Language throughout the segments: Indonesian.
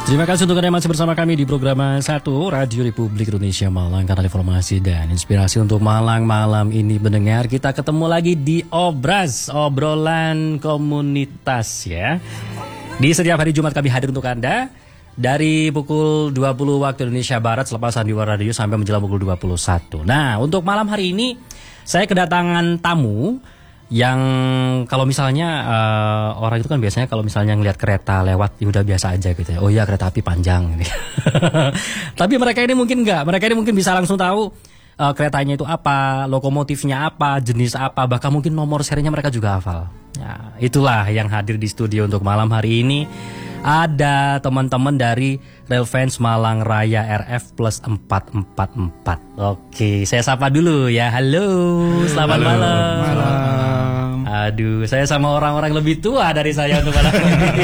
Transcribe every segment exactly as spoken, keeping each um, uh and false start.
Terima kasih untuk Anda yang masih bersama kami di program satu Radio Republik Indonesia Malang, kanal informasi dan inspirasi untuk Malang malam ini. Mendengar kita ketemu lagi di Obras, obrolan komunitas ya. Di setiap hari Jumat kami hadir untuk Anda dari pukul dua puluh waktu Indonesia Barat selepas Sandiwara Radio sampai menjelang pukul dua puluh satu. Nah, untuk malam hari ini saya kedatangan tamu yang kalau misalnya uh, orang itu kan biasanya kalau misalnya ngelihat kereta lewat ya udah biasa aja gitu ya. Oh iya, kereta api panjang gitu. Tapi mereka ini mungkin enggak. Mereka ini mungkin bisa langsung tahu uh, keretanya itu apa, lokomotifnya apa, jenis apa, bahkan mungkin nomor serinya mereka juga hafal. Ya, itulah yang hadir di studio untuk malam hari ini. Ada teman-teman dari Railfans Malang Raya R F plus empat empat empat. Oke, saya sapa dulu ya. Halo, selamat Halo, malam. malam. Aduh, saya sama orang-orang lebih tua dari saya untuk malam ini.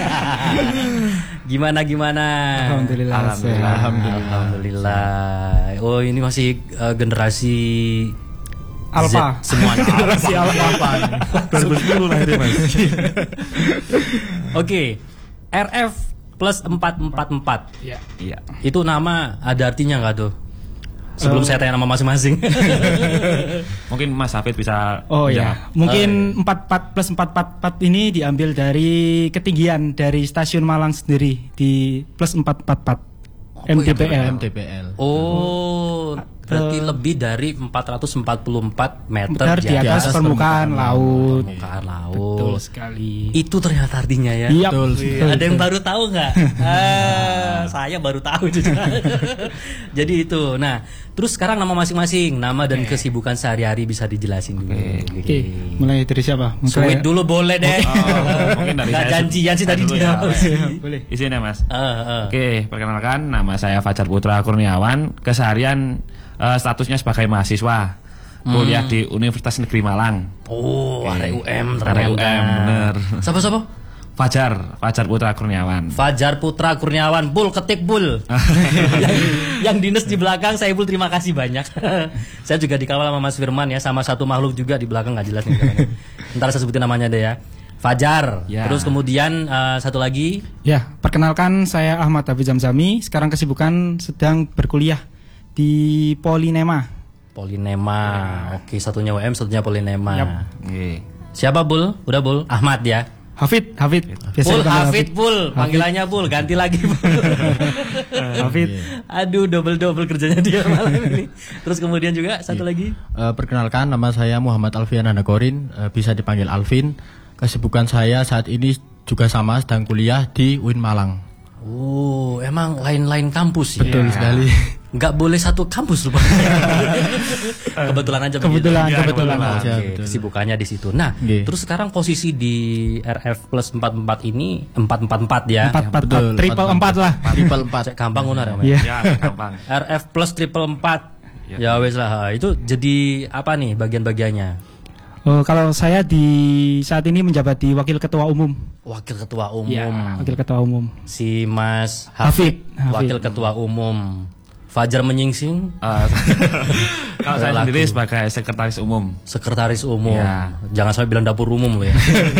Gimana gimana? Alhamdulillah. Alhamdulillah. Alhamdulillah. Alhamdulillah. Oh, ini masih uh, generasi Alpha Z semuanya. Generasi Alpha. dua ribu sepuluh lahirnya Mas. Oke. R F plus empat empat empat. Iya. Iya. Itu nama ada artinya nggak tuh? Sebelum uh, saya tanya nama masing-masing. Mungkin Mas Hafid bisa. Oh ya, mungkin uh, empat empat plus empat empat empat ini diambil dari ketinggian dari stasiun Malang sendiri di plus empat empat empat. M D P L. M D P L. Oh, berarti uh, lebih dari empat ratus empat puluh empat meter di atas, atas permukaan, permukaan laut. Permukaan laut. Betul sekali. Itu ternyata artinya ya. Yep. Betul. Betul. Ada yang baru tahu nggak? ah, saya baru tahu juga. Jadi itu. Nah, terus sekarang nama masing-masing, nama dan okay. kesibukan sehari-hari bisa dijelasin dulu. Oke. Okay. Okay. Mulai dari siapa? Sweet ya? Dulu boleh deh. Oh, mungkin dari saya. Janjian sih tadi dia. Boleh. Isinya Mas. Uh, uh. Oke, okay, perkenalkan nama saya Fajar Putra Kurniawan. Keseharian uh, statusnya sebagai mahasiswa. Kuliah hmm. di Universitas Negeri Malang. Oh, R U M R U M, bener. Siapa-siapa? Fajar, Fajar Putra Kurniawan. Fajar Putra Kurniawan, Bul ketik Bul. yang, yang dinas di belakang saya Bul, terima kasih banyak. Saya juga dikawal sama Mas Firman ya, sama satu makhluk juga di belakang nggak jelas nih. Ntar saya sebutin namanya deh ya. Fajar. Ya. Terus kemudian uh, satu lagi. Ya, perkenalkan saya Ahmad Habib Zamzami. Sekarang kesibukan sedang berkuliah di Polinema. Polinema. Ya. Oke, satunya U M, satunya Polinema. Yep. Okay. Siapa Bul? Udah Bul? Ahmad ya. Hafid, Hafid. Bul, Hafid, Bul. Panggilannya Bul, ganti lagi Bul. Hafid. Aduh, double-double kerjanya dia malam ini. Terus kemudian juga satu lagi. Uh, perkenalkan, nama saya Muhammad Alfian Anagorin, uh, bisa dipanggil Alvin. Kesibukan saya saat ini juga sama, sedang kuliah di U I N Malang. Oh, emang lain-lain kampus ya? Betul sekali. Nggak boleh satu kampus lupa. Kebetulan aja kebetulan, begitu. Kebetulan, ya, aja. Okay. Kesibukannya di situ. Nah, okay. Terus sekarang posisi di R F plus empat empat ini empat empat empat ya. empat empat empat, triple empat lah. Triple empat. Gampang unar ya, yeah. Ya, gampang. R F plus triple empat. Ya wes lah. Itu jadi apa nih bagian-bagiannya? Oh, kalau saya di saat ini menjabat di Wakil Ketua Umum. Wakil Ketua Umum. Ya, Wakil Ketua Umum. Si Mas Hafid, Hafid. Wakil Ketua Umum. Fajar menyingsing. Uh, kalau saya sendiri sebagai sekretaris umum. Sekretaris umum. Ya. Jangan sampai bilang dapur umum loh ya.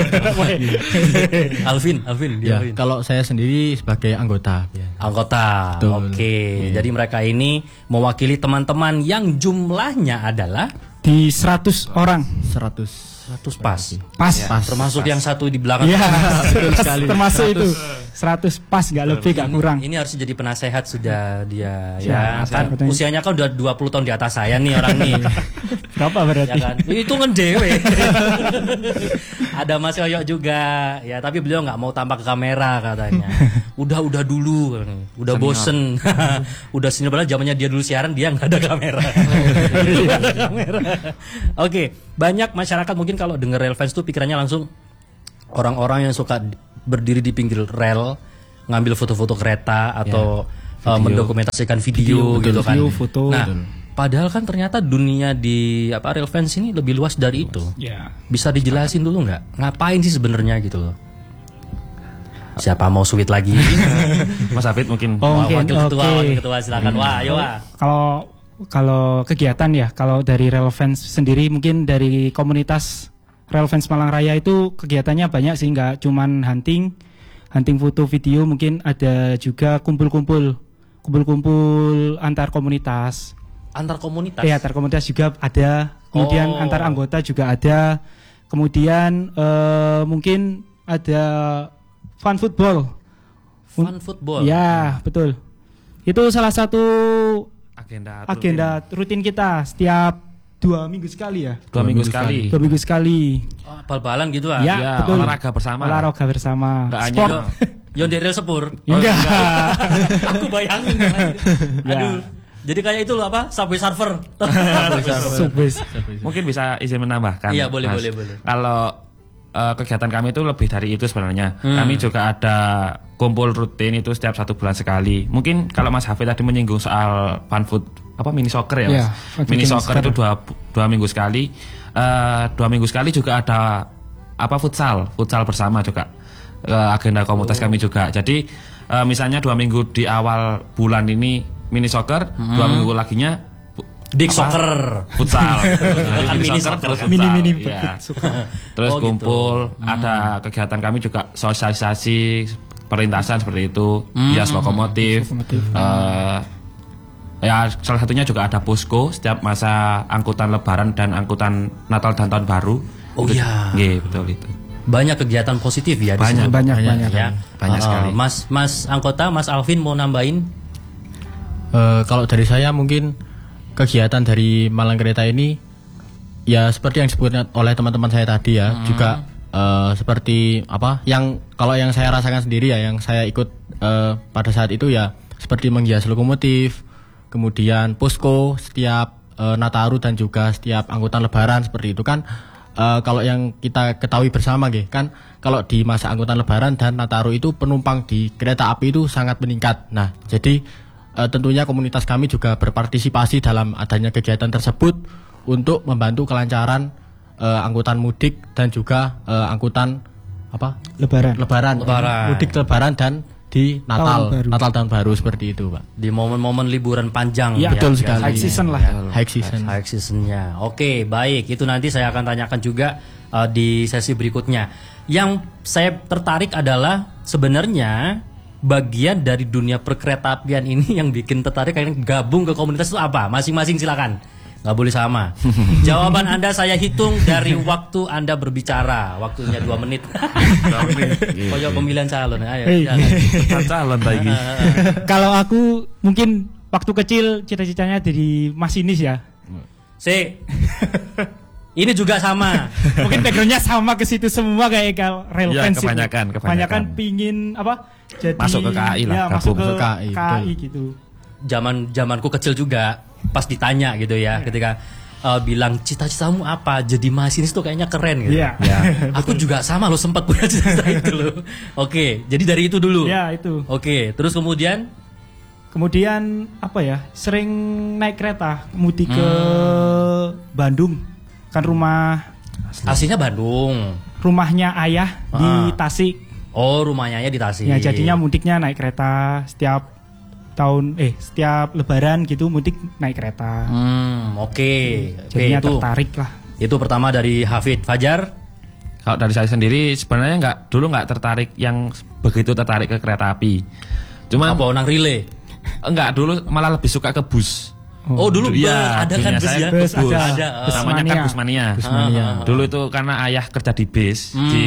Alvin, Alvin. Ya, Alvin. kalau saya sendiri sebagai anggota. Ya. Anggota. Oke. Okay. Ya. Jadi mereka ini mewakili teman-teman yang jumlahnya adalah di seratus orang. seratus. seratus pas. Pas. Ya, pas. Termasuk pas. yang satu di belakang. Iya. Termasuk itu. seratus pas, nggak lebih, nggak kurang. Ini harus jadi penasehat sudah dia. Ya, ya kan katanya. Usianya kan udah dua puluh tahun di atas saya nih orang nih. Berapa berarti? Ya kan? Itu kan dewe. Ada Mas Yoyo juga. Ya, tapi beliau nggak mau tampak ke kamera katanya. Udah udah dulu, udah bosen. Udah sini padahal zamannya dia dulu siaran dia nggak ada kamera. Nggak ada kamera. Oke, banyak masyarakat mungkin kalau denger Railfans tuh pikirannya langsung orang-orang yang suka berdiri di pinggir rel ngambil foto-foto kereta atau ya, uh, mendokumentasikan video, video gitu kan. Video, foto. Nah, padahal kan ternyata dunia di apa Railfans ini lebih luas dari itu. Ya. Bisa dijelasin dulu nggak? Ngapain sih sebenarnya gitu loh? Siapa mau sweet lagi? Mas Hafid mungkin. Oh, mungkin. Wakil ketua, Okay. wakil ketua silakan. Wah, ayo wah. Kalau kalau kegiatan ya, kalau dari Railfans sendiri mungkin dari komunitas Railfans Malang Raya itu kegiatannya banyak sih, nggak cuman hunting, hunting foto video, mungkin ada juga kumpul-kumpul kumpul-kumpul antar komunitas. Antar komunitas. Eh, antar komunitas juga ada. Kemudian Oh. antar anggota juga ada. Kemudian eh, mungkin ada fun football. Fun football. Ya, betul. Itu salah satu Agenda agenda rutin kita setiap dua minggu sekali ya. dua minggu sekali. Dua minggu sekali. Oh, bal-balan gitu ah. Ya, Ya, betul. olahraga bersama. Olahraga bersama. Nggak hanya Sport. dong. Yo derel sepur. Enggak. Aku bayangin. Aduh. Jadi kayak itu loh apa? Subway Surfer. Subway. Mungkin bisa izin menambahkan. Iya, boleh, Mas. boleh, boleh. Kalau eh, kegiatan kami itu lebih dari itu sebenarnya. Kami juga ada kumpul rutin itu setiap satu bulan sekali. Mungkin kalau Mas Hafid tadi menyinggung soal fun food apa mini soccer ya, Mas. Iya, fun Mini food soccer soccer. itu dua dua minggu sekali. Eh, dua minggu sekali juga ada apa futsal, futsal bersama juga. Eh, agenda komunitas Oh. kami juga. Jadi eh, misalnya dua minggu di awal bulan ini mini soccer, dua minggu laginya fu- Dik apa? soccer. Futsal. Kan mini soccer. terus futsal. Mini-mini Iya. soccer. Terus Oh, gitu. kumpul, ada kegiatan kami juga sosialisasi perintasan seperti itu, hias lokomotif. eh, ya salah satunya juga ada posko setiap masa angkutan Lebaran dan angkutan Natal dan Tahun Baru. Oh Itu- iya. Nggih, betul itu. Banyak kegiatan positif ya di Banyak. sini. Banyak Banyak. banyak. Ya. Banyak Uh, sekali. Mas Mas anggota Mas Alvin mau nambahin? Eh, kalau dari saya mungkin kegiatan dari Malang Kereta ini ya seperti yang disebutkan oleh teman-teman saya tadi ya, juga eh, seperti apa yang kalau yang saya rasakan sendiri ya, yang saya ikut eh, pada saat itu ya seperti menghias lokomotif, kemudian posko setiap eh, Nataru dan juga setiap angkutan Lebaran seperti itu kan. Eh, kalau yang kita ketahui bersama gitu kan, kalau di masa angkutan Lebaran dan Nataru itu penumpang di kereta api itu sangat meningkat. Nah, jadi eh, tentunya komunitas kami juga berpartisipasi dalam adanya kegiatan tersebut untuk membantu kelancaran eh, angkutan mudik dan juga eh, angkutan apa Lebaran. Lebaran, Lebaran. mudik Lebaran dan di Natal, Tahun baru. Natal tahun baru seperti itu, Pak. Di momen-momen liburan panjang. Ya, betul biasanya. sekali. High season lah. High season. High seasonnya. Oke, baik. Itu nanti saya akan tanyakan juga uh, di sesi berikutnya. Yang saya tertarik adalah sebenarnya bagian dari dunia perkeretaapian ini yang bikin tertarik kalian gabung ke komunitas itu apa? Masing-masing silakan. Nggak boleh sama. Jawaban Anda saya hitung dari waktu Anda berbicara. Waktunya dua menit. Koyo pemilihan calon. Ayo, Hei. silakan. Calon lagi. Kalau aku mungkin waktu kecil cita-citanya jadi masinis ya. Si. Ini juga sama. Mungkin backgroundnya sama ke situ semua kayak kalau relevan Ya, sih. kebanyakan, kebanyakan. pingin apa? Jadi Masuk ke K I lah, Ya, masuk ke gabung ke K I, K I gitu. Zaman zamanku kecil juga pas ditanya gitu ya, ketika uh, bilang cita-citamu apa jadi masinis tuh kayaknya keren gitu. Iya. Ya. Aku juga sama loh sempat punya cita-cita itu loh. Oke, jadi dari itu dulu. Ya, itu. Oke, terus kemudian Kemudian apa ya? Sering naik kereta mudik ke Hmm. Bandung. Kan rumah aslinya Bandung. rumahnya ayah di Ah. Tasik. Oh, rumahnya ya di Tasik. Ya, jadinya mudiknya naik kereta setiap tahun eh setiap lebaran gitu mudik naik kereta. Hmm, oke. Oke, Jadinya itu. tertarik lah. Itu pertama dari Hafid. Fajar? Kalau dari saya sendiri sebenarnya nggak dulu nggak tertarik yang begitu tertarik ke kereta api. Cuma Apa nang relay? enggak dulu malah lebih suka ke bus. Oh, dulu bus, Iya, ada kan dunia bus saya ya? ke Bus bus. ada. Ada, Bus uh, Namanya kan mania. bus mania. Bus mania. Ah. Dulu itu karena ayah kerja di bis di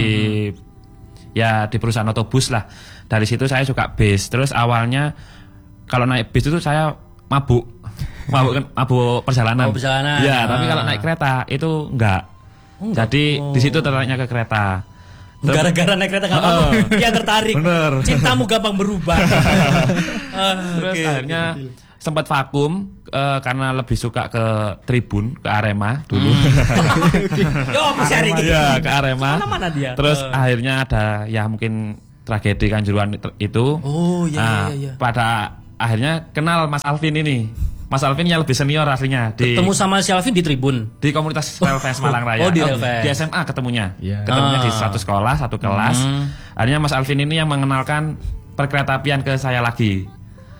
ya di perusahaan otobus lah. Dari situ saya suka bis. Terus awalnya kalau naik bis itu saya mabuk. Mabuk kan mabuk perjalanan. Oh, perjalanan. Iya, tapi Ah. kalau naik kereta itu enggak. Jadi di situ tertariknya ke kereta. Terus- Gara-gara naik kereta gak apa-apa, dia tertarik. Bener. Cintamu gampang berubah. Ah, Terus oke. akhirnya sempat vakum eh, karena lebih suka ke Tribun, ke Arema dulu. Yo, masih hari ini. Iya, ke Arema. Mana-mana dia. Terus Eh. akhirnya ada ya mungkin tragedi Kanjuruhan itu- itu. Oh, iya, Nah, iya, iya. pada akhirnya kenal Mas Alvin ini. Mas Alvin yang lebih senior aslinya di Ketemu sama si Alvin di Tribun. di komunitas Relfest Malang Raya. Oh, di Relfest. di S M A ketemunya. Iya. Ketemunya di Ah. satu sekolah, satu kelas. Hmm. Akhirnya Mas Alvin ini yang mengenalkan perkeretaapian ke saya lagi.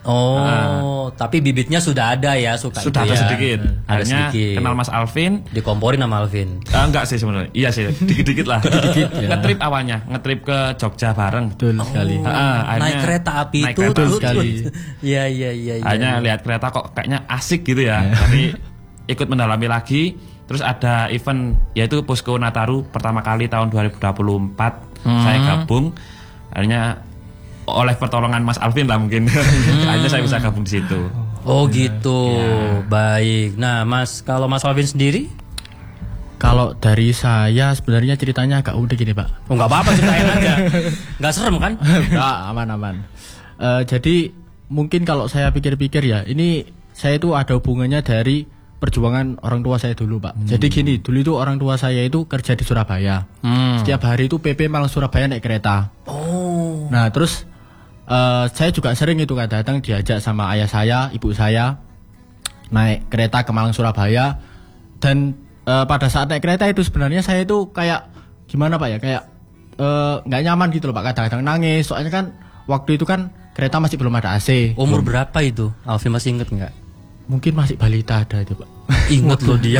Oh, Nah. tapi bibitnya sudah ada ya suka Sudah itu ada ya. sedikit. Ada Akhirnya sedikit. kenal Mas Alvin. Dikomporin sama Alvin. Eh, enggak sih sebenarnya. Iya sih, dikit-dikit lah. Dikit-dikit ya. Ngetrip awalnya, ngetrip ke Jogja bareng. Betul sekali. Ah, akhirnya Naik kereta api naik itu kereta tuh. sekali. Iya iya iya iya. Hanya lihat kereta kok kayaknya asik gitu ya. Tapi ikut mendalami lagi. Terus ada event yaitu Posko Nataru pertama kali tahun dua ribu dua puluh empat. Saya gabung. Akhirnya oleh pertolongan Mas Alvin lah mungkin. Akhirnya saya bisa gabung di situ. Oh gitu. Baik. Nah, Mas, kalau Mas Alvin sendiri? Kalau dari saya sebenarnya ceritanya agak unik ini Pak. Oh, enggak apa-apa ceritain aja. Enggak serem kan? Nah, aman-aman. Eh, jadi mungkin kalau saya pikir-pikir ya, ini saya itu ada hubungannya dari perjuangan orang tua saya dulu Pak. Jadi gini, dulu itu orang tua saya itu kerja di Surabaya. Hmm. Setiap hari itu P P Malang Surabaya naik kereta. Oh. Nah terus uh, saya juga sering itu kadang-kadang diajak sama ayah saya, ibu saya naik kereta ke Malang Surabaya. Dan uh, pada saat naik kereta itu sebenarnya saya itu kayak gimana Pak ya, kayak nggak uh, nyaman gitu loh Pak. Kadang-kadang nangis, soalnya kan waktu itu kan kereta masih belum ada A C. Umur berapa itu? Alvin masih inget nggak? Mungkin masih balita ada itu Pak. Ingat loh dia.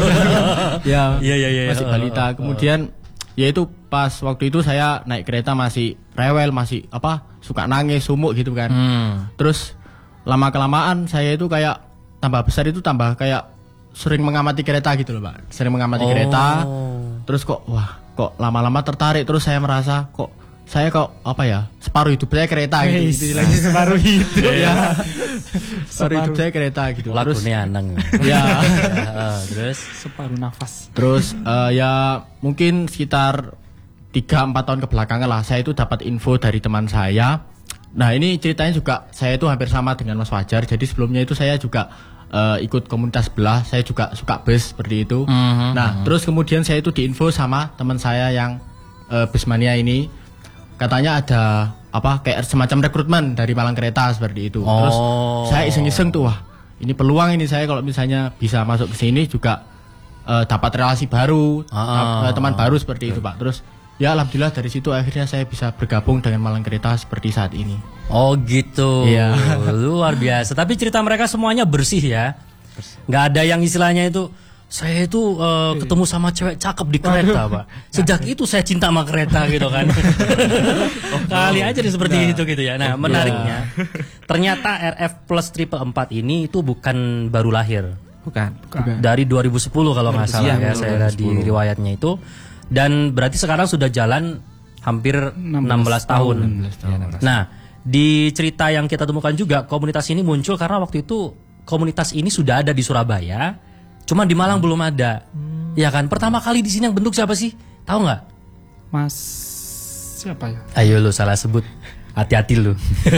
Ya, Iya, iya, iya. masih balita. Kemudian ya itu pas waktu itu saya naik kereta masih rewel, masih apa suka nangis, sumuk gitu kan. Hmm. Terus lama kelamaan saya itu kayak tambah besar itu tambah kayak sering mengamati kereta gitu loh Pak. Sering mengamati Oh. kereta. Terus kok wah kok lama-lama tertarik. Terus saya merasa kok saya kok apa ya separuh hidup saya kereta gitu. Wih, Istilahnya. separuh hidup ya. Separuh hidup saya kereta gitu. Terus Lagunya Anang. ya. Ya, terus Separuh nafas. Terus eh, ya mungkin sekitar tiga empat tahun kebelakangan lah saya itu dapat info dari teman saya. Nah ini ceritanya juga saya itu hampir sama dengan Mas Fajar. Jadi sebelumnya itu saya juga eh, ikut komunitas belah. Saya juga suka bus seperti itu. Nah terus kemudian saya itu diinfo sama teman saya yang eh, busmania ini. Katanya ada apa kayak semacam rekrutmen dari Malang Kereta seperti itu. Terus Oh. saya iseng-iseng tuh wah ini peluang ini saya kalau misalnya bisa masuk ke sini juga eh, dapat relasi baru, Ah. eh, teman baru seperti itu Pak. Terus ya alhamdulillah dari situ akhirnya saya bisa bergabung dengan Malang Kereta seperti saat ini. Oh gitu. Iya. Luar biasa. Tapi cerita mereka semuanya bersih ya. Nggak ada yang istilahnya itu saya itu eh, ketemu sama cewek cakep di kereta, Pak. Sejak itu saya cinta sama kereta gitu kan. Oh, kali aja nih seperti itu gitu ya. Nah, menariknya ternyata R F Plus triple empat ini itu bukan baru lahir. Bukan. Dari dua ribu sepuluh kalau nggak salah ya saya lihat di riwayatnya itu. Dan berarti sekarang sudah jalan hampir enam belas tahun. Nah, di cerita yang kita temukan juga komunitas ini muncul karena waktu itu komunitas ini sudah ada di Surabaya, cuma di Malang belum ada. Ya kan? Pertama kali di sini yang bentuk siapa sih? Tahu nggak? Mas siapa ya? Ayo lu salah sebut. Hati-hati lu.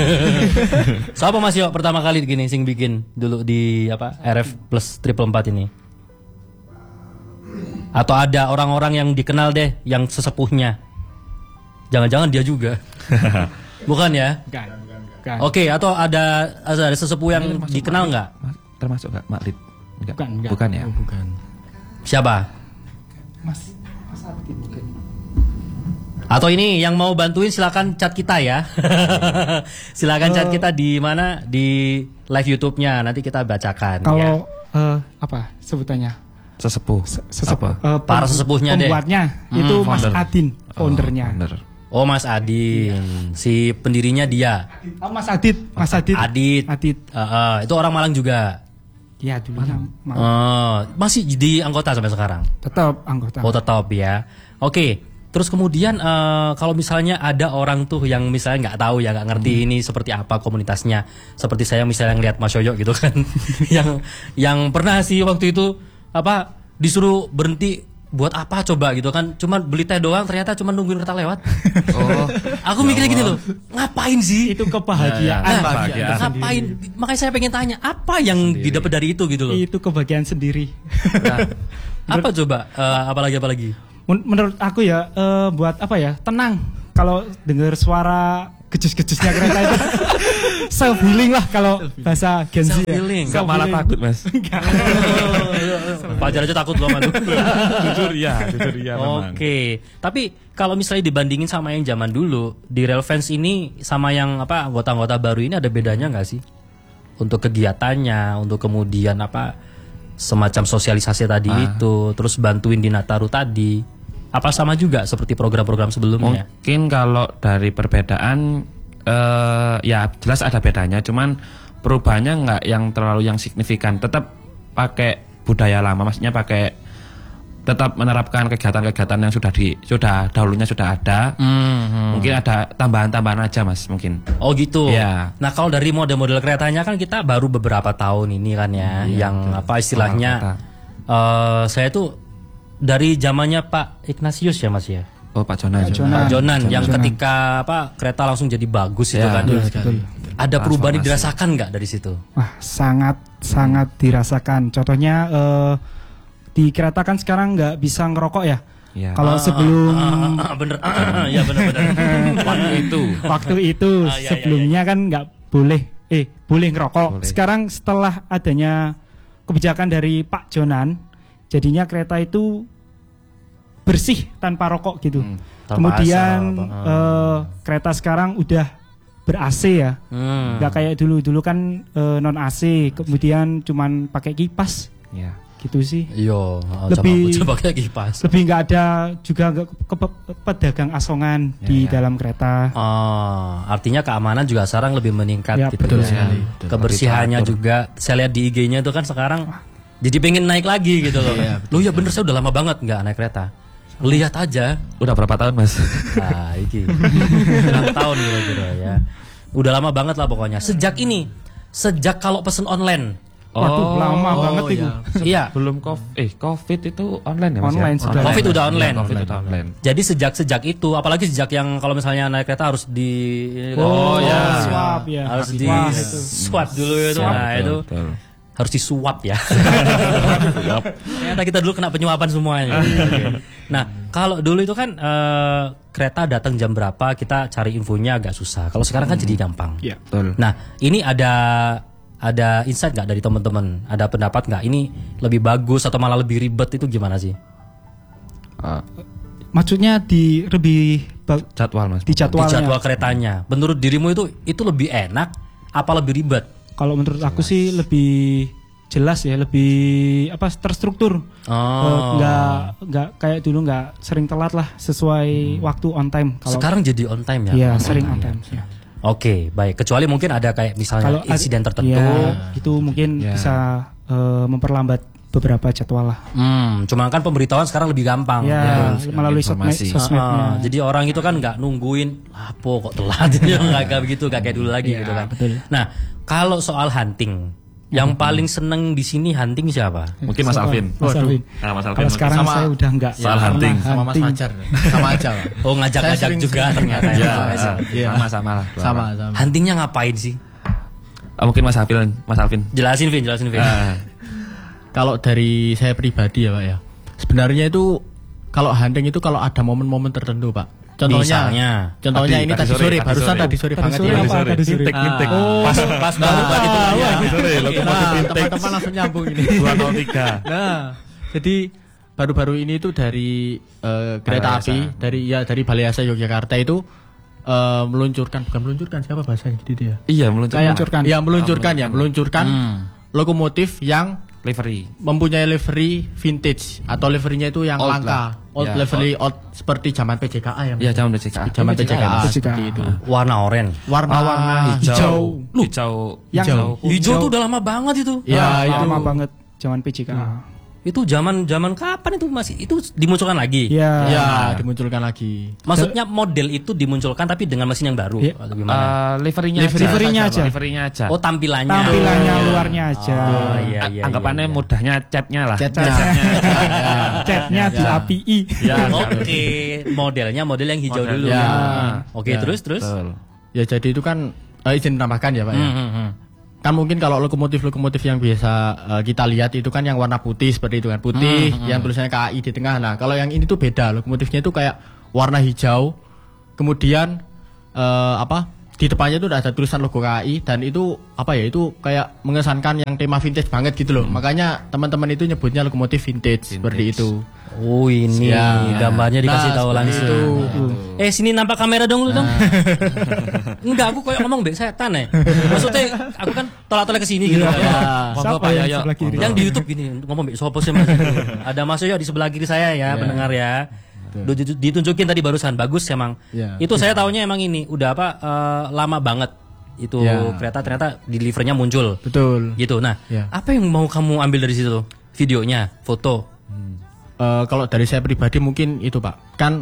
Siapa Mas Yo pertama kali gini sing bikin dulu di apa R F Plus triple empat ini? Atau ada orang-orang yang dikenal deh yang sesepuhnya? Jangan-jangan dia juga. Bukan ya? Bukan, bukan, bukan. Oke, atau ada ada sesepuh yang dikenal nggak? Termasuk nggak Mak Lid? Enggak. Bukan, enggak. Bukan ya? Bukan. Siapa? Mas Mas Abdi mungkin. Atau ini yang mau bantuin silakan chat kita ya. Silakan chat kita di mana di live YouTube-nya nanti kita bacakan. ya. Kalau eh, apa sebutannya? Sesepuh. Sesepuh. Apa? Eh, Para pem- sesepuhnya deh. Pembuatnya itu Mas founder. Adin, foundernya. Founder. Oh Mas Adin, si pendirinya dia. Oh, Mas Adit, Mas Adit. Adit. Adit. Eh, eh, itu orang Malang juga. Iya dulunya Ma- Oh, masih di anggota sampai sekarang. tetap anggota. Oh tetap ya. Oke. Terus kemudian eh, kalau misalnya ada orang tuh yang misalnya nggak tahu ya nggak ngerti ini seperti apa komunitasnya. Seperti saya misalnya ngeliat Mas Yoyo gitu kan, yang yang pernah sih waktu itu apa disuruh berhenti buat apa coba gitu kan? Cuman beli teh doang ternyata cuma nungguin kereta lewat. Oh. Aku mikirnya gini loh, ngapain sih? Itu kebahagiaan. Ya, ya. Nah, Kebahagiaan ngapain? Makanya saya pengen tanya, apa yang didapat dari itu gitu loh? Itu kebahagiaan sendiri. Apa coba? Eh, apalagi apalagi? Men- Menurut aku ya eh, buat apa ya? Tenang kalau dengar suara gejus-gejusnya kereta itu. Self healing lah kalau bahasa Gen Z. ya. Self-healing. Enggak malah Self-healing. takut, Mas. Fajar aja takut loh Madu. Jujur ya, jujur ya memang. Oke, tapi kalau misalnya dibandingin sama yang zaman dulu, di Relevance ini sama yang apa anggota-anggota baru ini ada bedanya nggak sih? untuk kegiatannya, untuk kemudian apa semacam sosialisasi tadi Ah. itu, terus bantuin di Nataru tadi. Apa sama juga seperti program-program sebelumnya? Mungkin kalau dari perbedaan eh, ya jelas ada bedanya, cuman perubahannya nggak yang terlalu yang signifikan. Tetap pakai budaya lama, maksudnya pakai tetap menerapkan kegiatan-kegiatan yang sudah di sudah dahulunya sudah ada. Hmm. Mungkin ada tambahan-tambahan aja Mas mungkin. Oh gitu. Iya. Nah kalau dari model-model keretanya kan kita baru beberapa tahun ini kan ya, yang apa istilahnya? Awal eh saya tuh dari zamannya Pak Ignatius ya Mas ya. Oh Pak Jonan. Pak Jonan. Pak Jonan yang Jonan. ketika apa kereta langsung jadi bagus itu Ya, kan. betul. Ada perubahan yang dirasakan nggak dari situ? Wah, sangat sangat dirasakan. Contohnya eh, di kereta kan sekarang nggak bisa ngerokok ya. Ya. Kalau sebelum Ah, bener, ya bener-bener. Waktu itu. waktu itu Ah, iya, iya, sebelumnya kan nggak boleh, eh boleh ngerokok. Boleh. Sekarang setelah adanya kebijakan dari Pak Jonan, jadinya kereta itu bersih tanpa rokok gitu. Hmm, tanpa Kemudian asap, eh, kereta sekarang udah ber-A C ya. Hmm. Nggak kayak dulu, dulu kan eh, non A C, kemudian cuman pakai kipas Ya. gitu sih. Iya, Lebih- coba pakai kipas. Lebih nggak ada juga nggak ke, ke- pedagang asongan Ya, di ya. dalam kereta. Oh, artinya keamanan juga sekarang lebih meningkat Ya, gitu betul ya. sekali. Betul. Kebersihannya Lebih juga saya lihat di I G-nya itu kan sekarang jadi pengen naik lagi gitu loh. Iya, Loh ya bener saya udah lama banget nggak naik kereta. Lihat aja. Udah berapa tahun Mas? Nah, iki. enam tahun kira-kira ya. Udah lama banget lah pokoknya. Sejak ini, sejak kalau pesen online. Waduh, lama Oh, banget itu. iya. Iya. Belum COVID, eh COVID itu online ya Mas? Online ya? sudah. Covid udah Iya, online. COVID udah online. Jadi sejak sejak itu, apalagi sejak yang kalau misalnya naik kereta harus di Oh, ya. Swab ya. harus di Wah, itu. swab dulu itu. Nah, itu Betul. harus disuap ya. Ternyata kita dulu kena penyuapan semuanya. Nah, kalau dulu itu kan eh, kereta datang jam berapa, kita cari infonya agak susah. Kalau sekarang kan jadi gampang. Iya. Betul. Nah, ini ada ada insight nggak dari teman-teman? Ada pendapat nggak? Ini lebih bagus atau malah lebih ribet itu gimana sih? Ah, Maksudnya di lebih ba- jadwal Mas. di Di jadwalnya. jadwal keretanya. Menurut dirimu itu itu lebih enak apa lebih ribet? Kalau menurut aku sih lebih jelas ya, lebih apa terstruktur. Oh. Eh, nggak nggak kayak dulu nggak sering telat lah, sesuai waktu on time. Kalau Sekarang jadi on time ya? iya sering on time. Ya. Oke, baik. Kecuali mungkin ada kayak misalnya ad- insiden tertentu. ya, itu mungkin Ya. bisa eh, memperlambat beberapa jadwal lah. Hmm, cuma kan pemberitahuan sekarang lebih gampang. Ya, betul. melalui sosmed, Informasi. sosmednya. Ah, jadi orang itu kan nggak nungguin apa kok telat ya nggak kayak begitu nggak kayak dulu lagi Iya, gitu kan. betul. Nah kalau soal hunting, yang paling seneng di sini hunting siapa? Mungkin Mas Alvin. Mas Alvin. Nah, Mas Alvin Kalau mungkin. sekarang Sama- saya udah enggak Soal hunting. Sama Mas Fajar. Sama aja. Pak. Oh Saya ngajak-ngajak sering- juga sering- ternyata Ya, ya. Iya. sama-sama lah. dua Sama, orang. sama. Huntingnya ngapain sih? Ah, mungkin Mas Alvin, Mas Alvin. Jelasin Vin, jelasin Vin. Ah, Kalau dari saya pribadi ya Pak ya. Sebenarnya itu kalau hunting itu kalau ada momen-momen tertentu Pak. Contohnya, Misalnya? contohnya Tadi- ini tadi tadi sore, sore, tadi barusan sore. tadi sore Tadi banget sore ya. apa? Tadi sore. Intek, intek. Oh, Pas pas banget Nah, itu. iya. Tadi sore, lokomotif Nah, intek. teman-teman langsung nyambung ini. dua nol tiga. Nah, jadi baru-baru ini itu dari eh, kereta Balai Asa. api dari ya dari Balai Asa Yogyakarta itu eh, meluncurkan bukan meluncurkan siapa bahasanya gitu ya. Iya, meluncurkan. Meluncurkan. Ya meluncurkan ya, meluncurkan lokomotif yang Livery. mempunyai livery vintage atau liverynya itu yang Old langka, lah. old Ya, livery old seperti zaman P J K A ya. Mas? Iya, zaman B C K A. Zaman P J K A P J K A. seperti itu. Warna oranye. Warna warna hijau. hijau. Hijau. Yang Hijau. Hijau tuh udah lama banget itu. Ya, Ah, itu lama banget zaman P J K A. Itu zaman zaman kapan itu masih itu dimunculkan lagi? Ya. ya dimunculkan lagi. Maksudnya model itu dimunculkan tapi dengan mesin yang baru Iya. atau gimana? Eh, liverynya Livery- liverynya aja. Liverynya aja. Oh tampilannya. Tampilannya luarnya aja. Oh iya A- iya. Anggapannya iya, iya. mudahnya catnya lah. Catnya. Catnya di A P I. Ya, Oke, modelnya model yang hijau Model. dulu. Ya. Oke, Ya, terus terus. betul. Ya jadi itu kan eh, izin menambahkan ya Pak ya. Hmm, hmm, hmm. Kan mungkin kalau lokomotif-lokomotif yang biasa eh, kita lihat itu kan yang warna putih seperti itu kan putih yang tulisannya K A I di tengah. Nah kalau yang ini tuh beda, lokomotifnya itu kayak warna hijau, kemudian eh, apa di depannya itu udah ada tulisan logo K A I dan itu apa ya itu kayak mengesankan yang tema vintage banget gitu loh. Makanya teman-teman itu nyebutnya lokomotif vintage, seperti itu. Oh ini Ya. gambarnya dikasih Nah, tahu seperti langsung. itu. Eh sini nampak kamera dong lu dong. Enggak, aku kayak ngomong bek setan ya. Maksudnya aku kan tolak-tolak ke sini gitu. Ya. Monggo Siapa Pak yang Yoyo. sebelah kiri? Yang di YouTube gini ngomong bek sopo sih Mas. Ada Mas Yoyo di sebelah kiri saya ya, pendengar ya. Udah ditu- ditunjukin tadi barusan bagus emang. Ya. Itu saya taunya emang ini udah apa eh, lama banget itu Ya. kereta ternyata delivernya muncul. Betul. Gitu. Nah, Ya. apa yang mau kamu ambil dari situ? Videonya, foto. Eh, kalau dari saya pribadi mungkin itu Pak, kan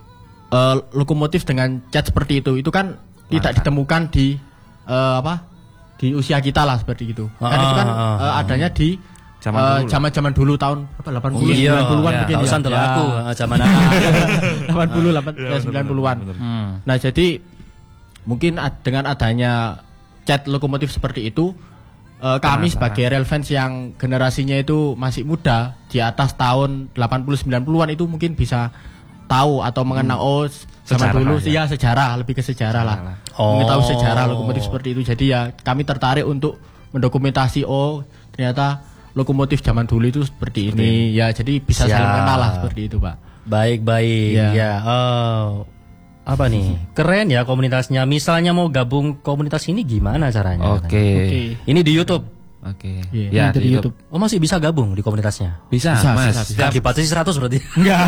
eh, lokomotif dengan cat seperti itu, itu kan tidak ditemukan di eh, apa di usia kita lah seperti itu. Kan Ah, itu kan ah, ah, eh, adanya di Zaman eh, dulu lah. zaman-zaman dulu tahun apa delapan puluh Oh, iya. sembilan puluhan Ya, mungkin Tausan ya. telah Ya. aku eh, zaman aku. delapan puluh delapan sembilan puluhan. Hmm. Nah, jadi mungkin ad- dengan adanya cat lokomotif seperti itu eh, kami sebagai rail fans yang generasinya itu masih muda di atas tahun delapan puluh sembilan puluhan itu mungkin bisa tahu atau mengenal oh zaman Sejarah dulu ya. ya sejarah lebih ke sejarah lah. Oh. Mengetahui sejarah lokomotif seperti itu. Jadi ya kami tertarik untuk mendokumentasi oh ternyata lokomotif zaman dulu itu seperti ini. Ya jadi bisa Siap. saling mengenal lah seperti itu, Pak. Baik baik Ya. ya. Oh, apa nih? Keren ya komunitasnya. Misalnya mau gabung komunitas ini gimana caranya? Oke. Oke. Ini di YouTube. Oke. Iya, Ya, Ada di di YouTube. YouTube. Oh masih bisa gabung di komunitasnya. Bisa, Bisa, Mas. bisa, Setiap- Dibatasi seratus berarti. Enggak.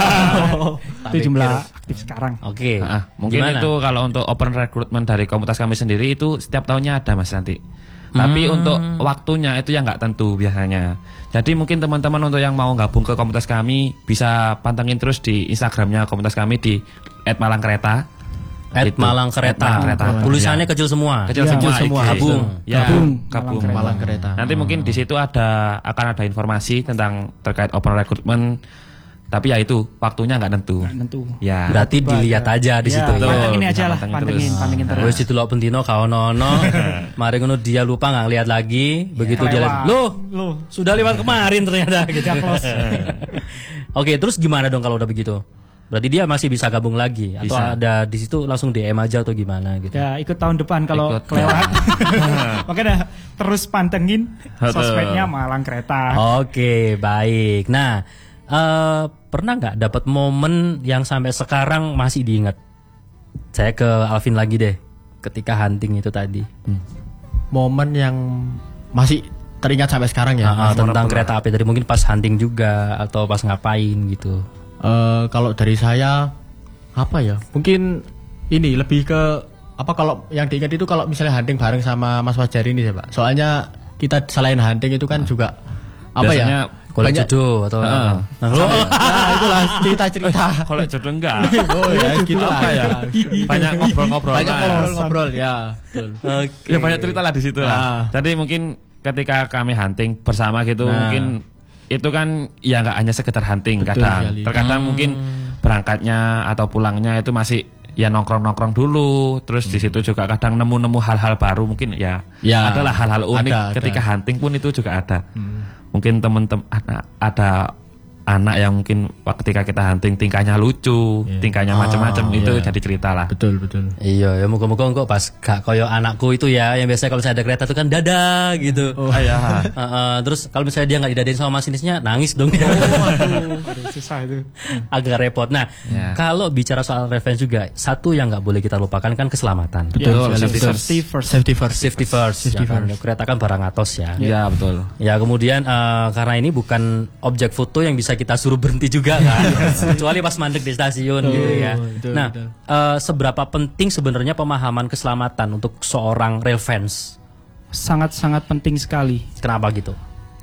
Tak Itu jumlah pikir. aktif sekarang. Oke. Ah, mungkin Gimana? itu kalau untuk open recruitment dari komunitas kami sendiri itu setiap tahunnya ada Mas nanti. Tapi Hmm. untuk waktunya itu yang nggak tentu biasanya. Jadi mungkin teman-teman untuk yang mau gabung ke komunitas kami bisa pantengin terus di Instagramnya komunitas kami di et malang kereta. At Gitu. Malang Kereta. At Malang Kereta. Tulisannya Ya. kecil semua. Kecil Ya, semua, kecil semua. I G. Gabung. Ya, Gabung. gabung. Malang Malang Kereta. Nanti mungkin di situ ada akan ada informasi tentang terkait open recruitment. Tapi ya itu waktunya nggak tentu. Tentu. Ya. Berarti dilihat aja di Ya, situ. Betul. pantengin Bisa aja lah, pantengin pantengin, terus. pantengin terus. Wes didelok bentino kau nono. Mari ngono dia lupa nggak lihat lagi. Begitu dia lihat, Kelewat. loh, Loh. sudah lewat kemarin ternyata gitu. Udah close. Oke, terus gimana dong kalau udah begitu? Berarti dia masih bisa gabung lagi atau Bisa. ada di situ langsung D M aja atau gimana gitu. Ya ikut tahun depan kalau Ikut. kelewat. Makanya terus pantengin Betul. sosmednya Malang Kereta. Oke, baik. Nah, eh, pernah nggak dapat momen yang sampai sekarang masih diingat? Saya ke Alvin lagi deh. Ketika hunting itu tadi. Momen yang masih teringat sampai sekarang ya. Ah, ah, tentang kereta api tadi mungkin pas hunting juga atau pas ngapain gitu. Eh, kalau dari saya apa ya? Mungkin ini lebih ke apa kalau yang diingat itu kalau misalnya hunting bareng sama Mas Fajar ini ya, Pak. Soalnya kita selain hunting itu kan juga apa Biasanya ya? Golek Banyak- jodoh atau Heeh. apa? Nah, lo- Nah, itulah cerita-cerita. Kalau jodoh enggak. Oh ya, gitu Apa ya? Banyak ngobrol-ngobrol. Banyak lah. ngobrol-ngobrol ya. Betul. Oke. Ya banyak cerita lah di situ Nah. lah. Jadi mungkin ketika kami hunting bersama gitu Nah. mungkin itu kan ya nggak hanya sekedar hunting Betul kadang. sekali. Terkadang mungkin berangkatnya atau pulangnya itu masih ya nongkrong-nongkrong dulu. Terus di situ juga kadang nemu-nemu hal-hal baru mungkin ya. Ya, adalah hal-hal unik ada, ada. ketika hunting pun itu juga ada. Mungkin teman-teman ada, ada anak yang mungkin ketika kita hunting tingkahnya lucu, tingkahnya macam-macam itu iya. jadi cerita lah. Betul, betul. Iya, ya muka-muka kok pas gak koyo anakku itu ya, yang biasanya kalau saya ada kereta itu kan dada gitu. Oh ya. Heeh, terus kalau misalnya dia nggak didadain sama masinisnya, nangis dong dia. Aduh, susah itu. Agak repot. Nah, Ya. kalau bicara soal revenge juga, satu yang nggak boleh kita lupakan kan keselamatan. Betul, Ya, safety first. safety first. Safety first. Safety first. Safety ya kan? Kereta kan barang atos ya. Iya betul. Ya kemudian eh, karena ini bukan objek foto yang bisa kita suruh berhenti juga kan, kecuali pas mandek di stasiun gitu ya. betul, Nah, betul. eh, seberapa penting sebenarnya pemahaman keselamatan untuk seorang rail fans? Sangat-sangat penting sekali. Kenapa gitu?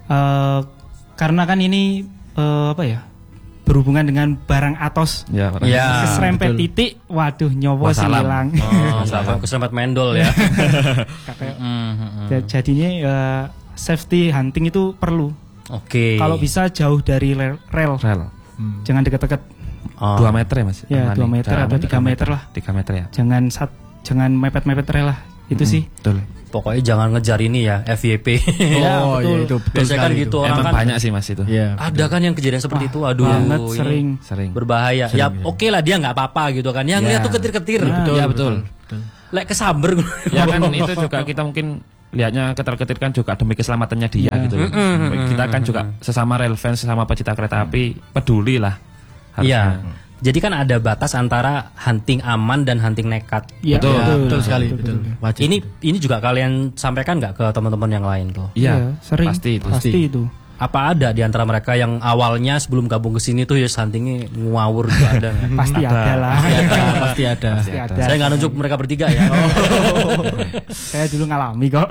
Eh, karena kan ini eh, apa ya? Berhubungan dengan barang atos. Ya, Ya. Keserempet titik, waduh nyowo sih Wassalam. hilang. Oh, nggak keserempet mendol ya. Kakek. Hmm, Ja- Jadinya eh, safety hunting itu perlu. Oke. Kalau bisa jauh dari rel, rel. Rel. Jangan deket-deket. Oh. Dua meter ya mas? Ya, Aman dua nih. meter Jalan atau tiga meter lah. Tiga meter ya. Jangan sat, jangan mepet-mepet rel lah. Itu sih. Betul. Pokoknya jangan ngejar ini ya, F Y P. Ya, Oh, betul. iya itu betul Biasanya kan sekali gitu itu. orang Emang kan banyak sih mas itu. Iya. ada kan yang kejadian seperti itu. Aduh, banget, ini sering. Sering. berbahaya. Ya oke lah dia nggak apa-apa gitu kan. Yang Ya. lihat tuh ketir-ketir. Betul, Ya betul. Lek kesamber. Ya kan itu juga kita mungkin lihatnya ketir-ketir kan juga demi keselamatannya dia gitu. loh. Kita kan juga sesama rail fans, sesama pecinta kereta api peduli lah. harusnya. Iya. Jadi kan ada batas antara hunting aman dan hunting nekat. Iya, Betul. Ya, betul sekali, betul. Wajib. Ini ini juga kalian sampaikan nggak ke teman-teman yang lain tuh? Iya, Iya, sering. pasti itu. Pasti itu. Apa ada di antara mereka yang awalnya sebelum gabung ke sini tuh ya huntingnya ngawur juga ada nggak? Pasti ada lah. Pasti ada, pasti ada. Pasti ada. Saya nggak nunjuk mereka bertiga ya. Saya dulu ngalami kok.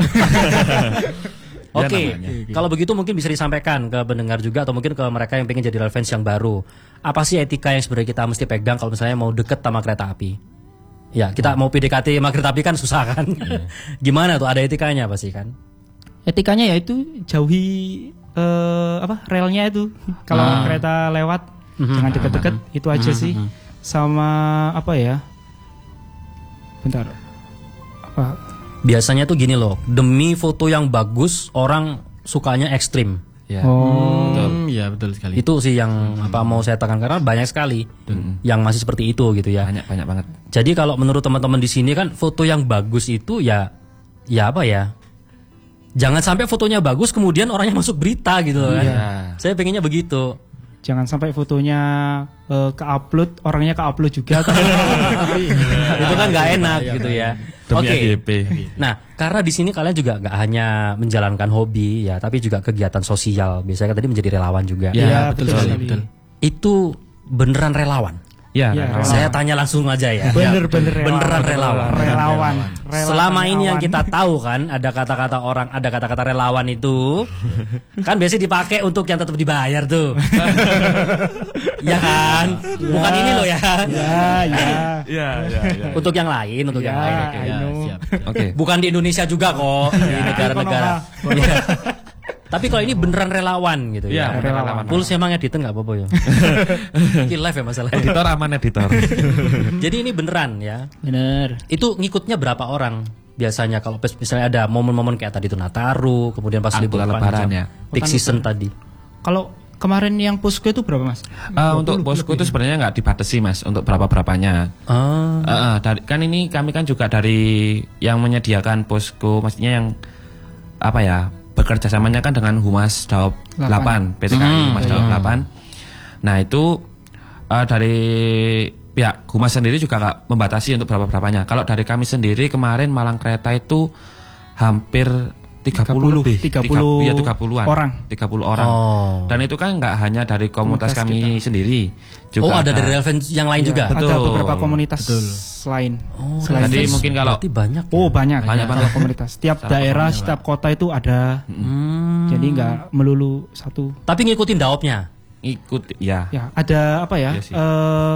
Oke, kalau begitu mungkin bisa disampaikan ke pendengar juga atau mungkin ke mereka yang pengen jadi real fans yang baru. Apa sih etika yang sebenarnya kita mesti pegang kalau misalnya mau deket sama kereta api? Ya, kita mau P D K T sama kereta api kan susah kan? Gimana tuh? Ada etikanya pasti kan? Etikanya yaitu jauhi eh, apa relnya itu. Kalau Ah. kereta lewat jangan deket-deket, itu aja sih. Sama apa ya? Bentar. Apa? Biasanya tuh gini loh, demi foto yang bagus orang sukanya ekstrim. Ya. Oh. Hmm, ya betul sekali. Itu sih yang apa mau saya tekan karena banyak sekali yang masih seperti itu gitu ya. Banyak banyak banget. Jadi kalau menurut teman-teman di sini kan foto yang bagus itu ya ya apa ya? Jangan sampai fotonya bagus kemudian orangnya masuk berita gitu loh kan. Iya. Saya pengennya begitu. Jangan sampai fotonya eh, ke-upload, orangnya ke-upload juga. Itu kan nggak enak gitu ya. Demi Oke. A G P. Nah, karena di sini kalian juga nggak hanya menjalankan hobi ya, tapi juga kegiatan sosial. Biasanya kan tadi menjadi relawan juga. Ya, Iya, betul betul sekali, sekali. betul. Itu beneran relawan. Ya, Iya, relawan. Saya tanya langsung aja ya. Bener-bener relawan. Beneran relawan. Relawan. Selama Relawan ini yang relawan. kita tahu kan ada kata-kata orang, ada kata-kata relawan itu kan biasanya dipakai untuk yang tetap dibayar tuh. Ya kan? Bukan ini loh ya. Ya, ya. Iya, iya, iya. Untuk yang lain, untuk yang Ya, lain. I Ya, know. siap. Oke. Bukan di Indonesia juga kok, di negara-negara. Iya. Tapi kalau ini beneran relawan gitu ya. Iya, relawan. Pulse emang editan nggak apa-apa ya. Ini live ya masalahnya. Editor aman editor. Jadi ini beneran ya. Bener. Itu ngikutnya berapa orang biasanya kalau pas misalnya ada momen-momen kayak tadi itu Nataru, kemudian pas libur Angkutan panjang, lebaran ya. peak season tadi. Kalau kemarin yang posko itu berapa mas? Eh, untuk posko itu sebenarnya nggak dibatasi mas untuk berapa berapanya. Ah, Eh, eh, dari, kan ini kami kan juga dari yang menyediakan posko, maksudnya yang apa ya bekerja samanya kan dengan Humas Daop delapan, P T K I Humas Daop delapan. Nah itu eh, dari pihak Humas sendiri juga nggak membatasi untuk berapa berapanya. Kalau dari kami sendiri kemarin Malang Kereta itu hampir tiga puluh lebih, tiga puluh iya tiga puluhan orang. tiga puluh orang. Oh. Dan itu kan nggak hanya dari komunitas, Komunitas kami sendiri, juga oh ada dari relevant yang lain juga. Betul. Ada beberapa komunitas lain. Oh, Selain Jadi itu. mungkin kalau Berarti banyak. Oh banyak, Banyak kalau banget. komunitas. Setiap daerah, setiap kota itu ada. Hmm. Jadi nggak melulu satu. Tapi ngikutin daopnya. ikut ya. Ya ada apa ya? Iya sih. eh,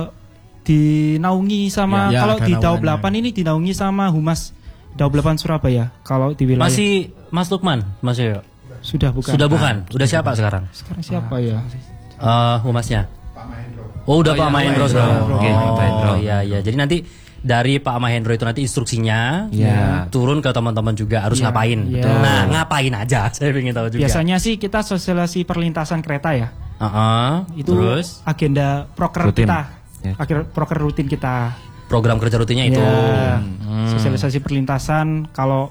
dinaungi sama Ya, ya, kalau ada di Daop naungannya. delapan ini dinaungi sama Humas Daop delapan Surabaya. Kalau di wilayah Masih Mas Lukman, masih sudah bukan. sudah bukan. Udah siapa sekarang? Sekarang siapa ya? Eh, humasnya. Oh udah Oh, Pak iya, Mahendro Pak sekarang. Mahendro. Oke, Pak Mahendro. Oh iya iya. Jadi nanti dari Pak Mahendro itu nanti instruksinya Iya. turun ke teman-teman juga harus Iya, ngapain. iya. Nah ngapain aja? Saya ingin tahu juga. Biasanya sih kita sosialisasi perlintasan kereta ya. Heeh. Itu Terus agenda proker Rutin. kita. Ya. Akhir proker rutin kita. program kerja rutinnya itu. Ya, Hmm. sosialisasi perlintasan kalau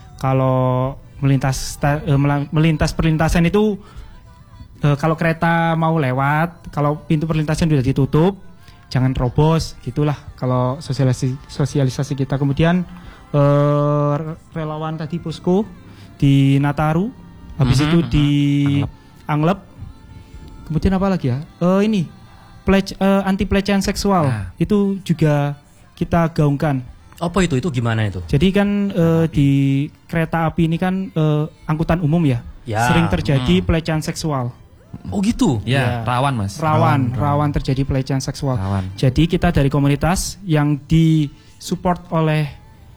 kalau melintas sta- eh, mela- melintas perlintasan itu eh, kalau kereta mau lewat, kalau pintu perlintasan sudah ditutup, jangan terobos, gitulah kalau sosialisasi sosialisasi kita. Kemudian eh, relawan tadi posko di Nataru, habis itu di Anglep. Kemudian apa lagi ya? Eh, ini pledge eh, anti pelecehan seksual Nah. itu juga kita gaungkan. Apa itu? Itu gimana itu? Jadi kan eh, di kereta api ini kan eh, angkutan umum ya, Ya, sering terjadi pelecehan seksual. Oh gitu. Ya, Ya. rawan mas. Rawan, rawan terjadi pelecehan seksual. Rawan. Jadi kita dari komunitas yang disupport oleh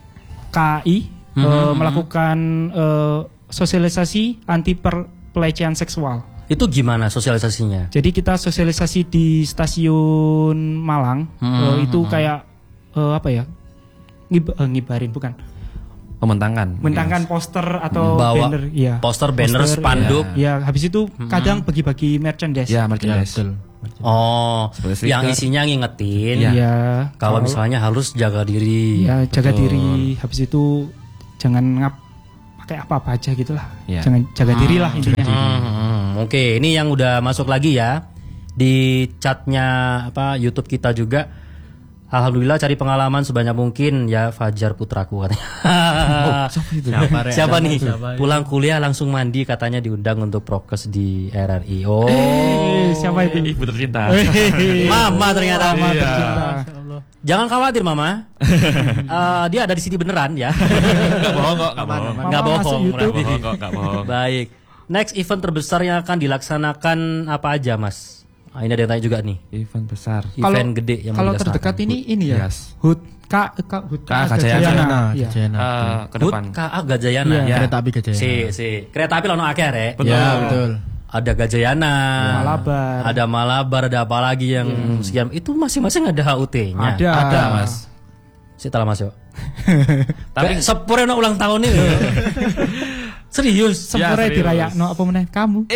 K A I eh, melakukan eh, sosialisasi anti per- pelecehan seksual. Itu gimana sosialisasinya? Jadi kita sosialisasi di stasiun Malang Hmm, eh, itu kayak eh, apa ya? Ngib- eh, ngibarin bukan. Membentangkan. Mentangkan poster atau Bawa banner, ya. poster, banner, Poster, spanduk. Ya, habis itu kadang bagi-bagi merchandise. Ya, Ya, merchandise. betul. Oh, Seperti yang stiker. isinya ngingetin. Iya. Ya, Kalau misalnya harus jaga diri. ya jaga betul. diri. Habis itu jangan ngap pakai apa-apa aja gitulah. Ya. Jangan jaga diri lah intinya. Hmm, Oke, ini yang udah masuk lagi ya. di chatnya apa YouTube kita juga. Alhamdulillah cari pengalaman sebanyak mungkin ya Fajar putraku katanya. Oh, siapa itu? Siapa, Rek? Siapa nih? Siapa? Pulang kuliah langsung mandi katanya diundang untuk prokes di R R I. Oh, Eh, siapa itu? Ibu tercinta. Mama ternyata. Mama Iya. tercinta. Jangan khawatir Mama. Eh, dia ada di sini beneran ya. Enggak bohong kok, enggak bohong. Mama Nggak masuk bohong. YouTube. Enggak bohong kok, enggak bohong. Baik. Next event terbesar yang akan dilaksanakan apa aja Mas? Ah, ini ada yang tanya juga nih. Event besar. Event gede yang mau kalau dilaksanakan. terdekat ini ini ya. Yes. Hut K K Hut K Gajayana. Iya. Gajayana. Eh, ke Hut depan. K A Gajayana. Iya. Ya. Kereta api Gajayana. Si, si. Kereta api lono akeh rek. Ya, betul. Ada Gajayana, Malabar. ada Malabar, ada apa lagi yang sekian. Itu masing-masing ada H U T-nya. Ada. Ada, Mas. Setelah Mas yo. Tapi Tapi sepure no ulang tahun ini. Serius. Sempurna serius. dirayakno apa meneh kamu?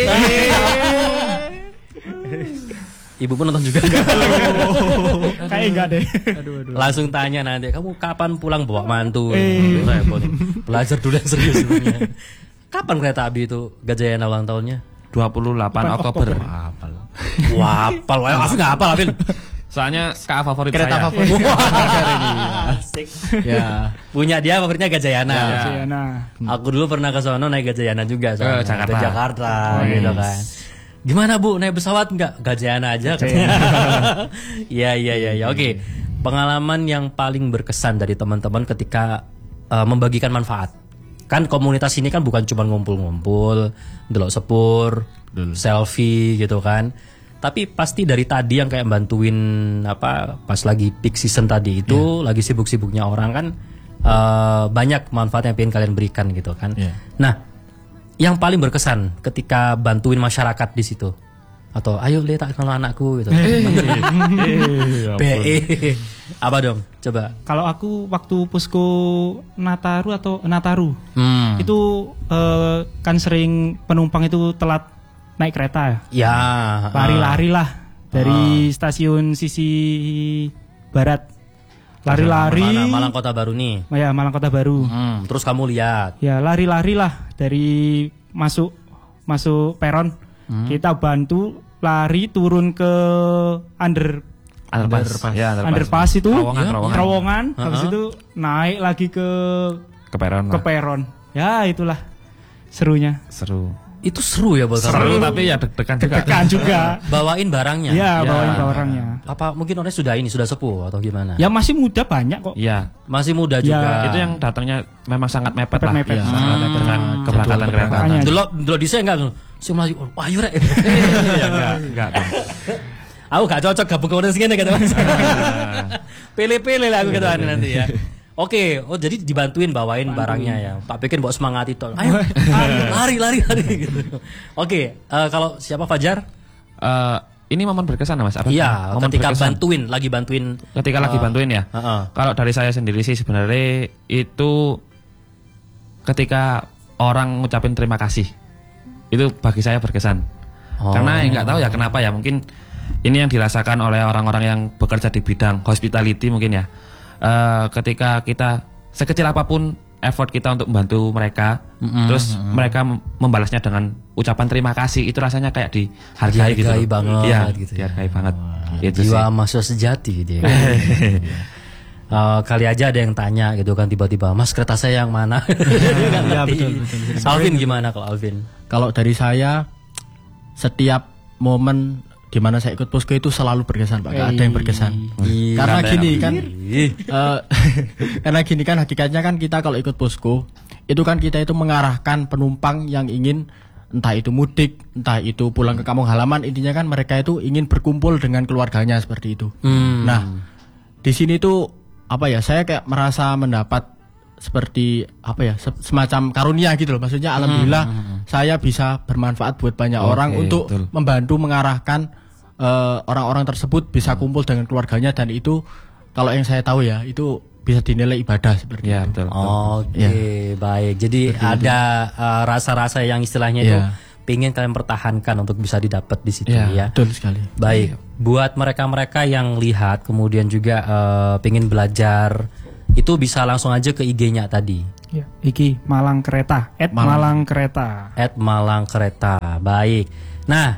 Ibu pun nonton juga. Kayak enggak deh. Langsung tanya nanti, kamu kapan pulang bawa mantu? Eh. Repot nih. Belajar dulu yang serius sebenarnya. Kapan kereta api itu Gajayana ulang tahunnya? dua puluh delapan Oktober. Wah, apal. Wah, aku nggak apal, Alvin. Soalnya K A favorit Kereta saya. favorit. Asik. Ya. Punya dia favoritnya Gajayana. Gajayana. Aku dulu pernah ke sono naik Gajayana juga soalnya. Ke Jakarta. Ke Jakarta gitu kan. Gimana Bu, naik pesawat enggak? Gajayana aja katanya. Iya iya iya ya. Oke. Pengalaman yang paling berkesan dari teman-teman ketika uh, membagikan manfaat. Kan komunitas ini kan bukan cuma ngumpul-ngumpul, delok sepur, selfie gitu kan. Tapi pasti dari tadi yang kayak bantuin apa pas lagi peak season tadi itu lagi sibuk-sibuknya orang kan uh, banyak manfaat yang pengen kalian berikan gitu kan. Yeah. Nah, yang paling berkesan ketika bantuin masyarakat di situ atau ayo lihat tak kenal anakku gitu. B E apa dong? Coba. Kalau aku waktu posko Nataru atau Nataru Hmm. itu eh, kan sering penumpang itu telat naik kereta ya. Ya. Lari-lari lah dari stasiun sisi barat. Lari-lari. Mana Malang Kota Baru nih. Ya, Malang Kota Baru. Hmm, terus kamu lihat. Ya, lari-lari lah dari masuk masuk peron. Kita bantu lari turun ke under Underpass. Ya, underpass itu Terowongan, ya, terowongan. terowongan. Habis itu naik lagi ke Ke peron ke lah. peron. Ya, itulah serunya. Seru. Itu seru ya buat Seru kamu. tapi ya deg-degan juga. Tekan juga. Bawain barangnya. Iya, Ya. bawain barangnya. Apa mungkin orangnya sudah ini sudah sepuh atau gimana? Ya masih muda banyak kok. Iya. Masih muda Ya. juga. Itu yang datangnya memang sangat mepet lah. Mepet-mepet. Iya, sangat mepet dengan keberangkatan kereta. Makanya. Delok delok dhisik enggak? Sing mlayu, wah ayo rek. Iya, enggak, enggak. dong. Aku gak cocok gabung komunitas gini kata Mas. Pilih-pilih lah aku kata nanti ya. Oke, oh jadi dibantuin bawain barangnya ya. Tak pikir bawa semangat itu. Ayo, lari lari lari gitu. Oke, eh, kalau siapa Fajar? Eh, ini momen berkesan Mas. Apa? Iya, Momen ketika berkesan. bantuin, lagi bantuin. Ketika lagi eh, bantuin ya. Heeh. Kalau dari saya sendiri sih sebenarnya itu ketika orang ngucapin terima kasih. Itu bagi saya berkesan. Oh. Karena nggak tahu ya kenapa ya, mungkin ini yang dirasakan oleh orang-orang yang bekerja di bidang hospitality mungkin ya. Eh, ketika kita sekecil apapun effort kita untuk membantu mereka, Mm-mm, terus mm-mm. mereka mem- membalasnya dengan ucapan terima kasih, itu rasanya kayak dihargai, gitu. Dihargai loh. banget Iya, gitu ya. dihargai banget. Itu Jiwa sih. mahasiswa sejati gitu ya. Eh, kali aja ada yang tanya gitu kan tiba-tiba, Mas kereta saya yang mana? Nggak Iya, ngerti. betul, betul, betul. Alvin gimana kalau Alvin? Kalau dari saya setiap momen di mana saya ikut posko itu selalu berkesan, Pak. Gak ada yang berkesan. Ih, Karena ada gini yang kan, Ih. eh, karena gini kan hakikatnya kan kita kalau ikut posko itu kan kita itu mengarahkan penumpang yang ingin entah itu mudik, entah itu pulang ke kampung halaman, intinya kan mereka itu ingin berkumpul dengan keluarganya seperti itu. Hmm. Nah, di sini tuh apa ya? Saya kayak merasa mendapat seperti apa ya? se- semacam karunia gitu loh. Maksudnya alhamdulillah saya bisa bermanfaat buat banyak Oke, orang untuk betul. membantu mengarahkan eh, orang-orang tersebut bisa kumpul dengan keluarganya, dan itu kalau yang saya tahu ya itu bisa dinilai ibadah seperti Iya, itu. betul. betul. Oke, baik. Jadi ada uh, rasa-rasa yang istilahnya itu Iya. pengen kalian pertahankan untuk bisa didapat di situ Iya, ya. Betul sekali. Baik. Buat mereka-mereka yang lihat kemudian juga uh, pengen belajar, itu bisa langsung aja ke I G-nya tadi. Ya, iki Malang Kereta, at Malang. Malang Kereta. At Malang Kereta. Baik. Nah,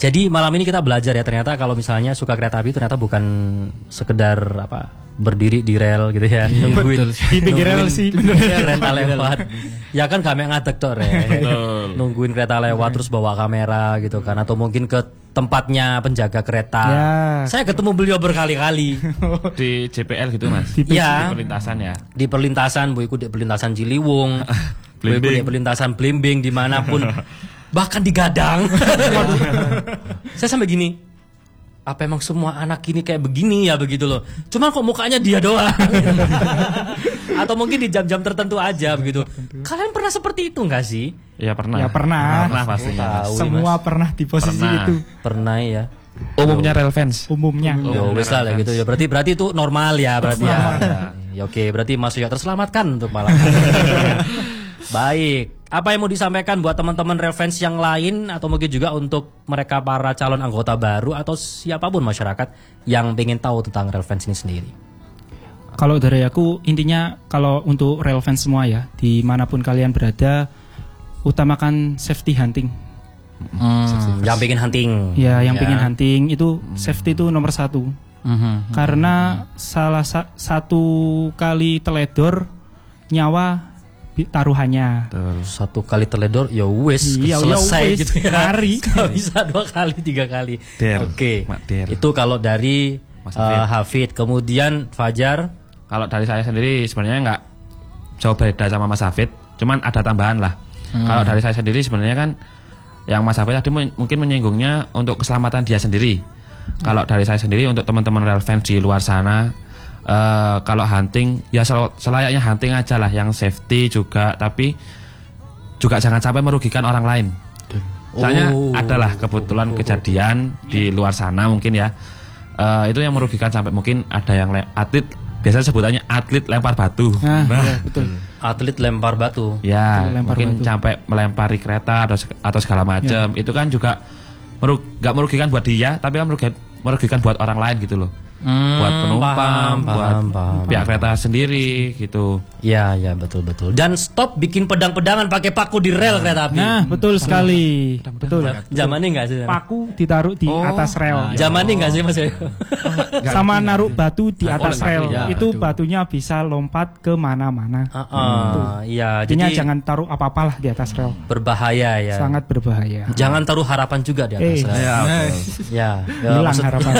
Jadi malam ini kita belajar ya, ternyata kalau misalnya suka kereta api ternyata bukan sekedar apa berdiri di rel gitu ya, nungguin Di pinggir rel sih. kereta lewat. Ya kan kami ngadeg tok re. Nungguin kereta lewat terus bawa kamera gitu kan, atau mungkin ke tempatnya penjaga kereta. Ya. Saya ketemu beliau berkali-kali Di J P L gitu Mas. Di ya, Di perlintasan ya. di perlintasan, Bu ikut di perlintasan Ciliwung, Bu ikut di perlintasan Blimbing, dimanapun, bahkan di Gadang. Saya sampai gini, apa emang semua anak ini kayak begini ya begitu loh. Cuman kok mukanya dia doang. Atau mungkin di jam-jam tertentu aja begitu. Kalian pernah seperti itu nggak sih? Ya pernah. Ya pernah. Pernah pastinya. Tahu, Semua pernah di posisi Pernah. itu. Pernah ya. Umumnya rel fans. Umumnya. Ya wes lah ya gitu ya. Berarti berarti itu normal ya berarti ya. Ya oke, berarti Mas Yoyo terselamatkan untuk malam. Baik. Apa yang mau disampaikan buat teman-teman rel fans yang lain atau mungkin juga untuk mereka para calon anggota baru atau siapapun masyarakat yang pengen tahu tentang rel fans ini sendiri? Kalau dari aku intinya kalau untuk rel fans semua ya, dimanapun kalian berada, utamakan safety hunting. Yang pengen hunting. Ya, yang Ya. pengen hunting itu safety itu nomor satu. Mhm. Karena salah sa- satu kali teledor nyawa bi- taruhannya. Satu kali teledor ya wes Iya, selesai ya wes, gitu ya. mari. Gak bisa dua kali tiga kali. Der, Oke. Mak Der. Itu kalau dari Mas uh, Hafid. Kemudian Fajar. Kalau dari saya sendiri sebenarnya nggak jauh beda sama Mas Hafid, cuman ada tambahan lah. Kalau dari saya sendiri sebenarnya kan yang Mas Hafid tadi mu- mungkin menyinggungnya untuk keselamatan dia sendiri. Kalau dari saya sendiri untuk teman-teman rel fans di luar sana, eh, kalau hunting ya sel- selayaknya hunting aja lah, yang safety juga, tapi juga jangan sampai merugikan orang lain. Soalnya Oh. adalah kebetulan kejadian di luar sana mungkin ya, eh, itu yang merugikan sampai mungkin ada yang le- atlet, biasanya sebutannya atlet lempar batu. Nah, Nah, ya, betul. Atlet lempar batu. ya Lempar mungkin batu. sampai melempari kereta atau seg- atau segala macam, itu kan juga meru- nggak merugikan buat dia, tapi kan merugikan, merugikan buat orang lain gitu loh. Hmm, Buat penumpang, paham, buat paham, paham. pihak kereta sendiri gitu. Ya, ya betul betul. Dan stop bikin pedang-pedangan pakai paku di rel kereta api. Nah, betul sekali. Betul. Zaman ini enggak sih? Paku ditaruh di Oh, atas rel. Zaman ini enggak sih Mas Yoyo? Sama naruh batu di atas oh, rel. ya, Itu betul. batunya bisa lompat ke mana-mana. Heeh, iya. Artinya Jadi jangan taruh apa-apalah di atas rel. berbahaya ya. Sangat berbahaya. Jangan taruh harapan juga di atas Eh. rel. Ya, Ya, ya, Hilang maksud- harapan.